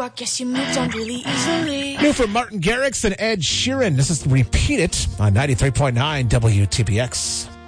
rock. Guess you moved on really easily. New from Martin Garrix and Ed Sheeran. This is Repeat It on 93.9 WTBX.